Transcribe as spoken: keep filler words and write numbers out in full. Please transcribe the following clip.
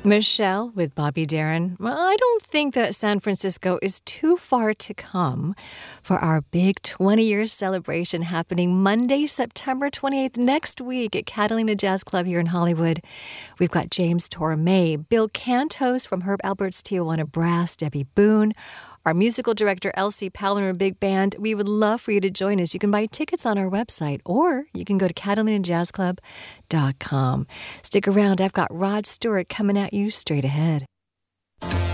Michelle with Bobby Darin. Well, I don't think that San Francisco is too far to come for our big twenty-year celebration happening Monday, September twenty-eighth, next week at Catalina Jazz Club here in Hollywood. We've got James Torme, Bill Cantos from Herb Alpert's Tijuana Brass, Debbie Boone, our musical director, Elsie Palliner Big Band. We would love for you to join us. You can buy tickets on our website, or you can go to catalina jazz club dot com. Stick around. I've got Rod Stewart coming at you straight ahead.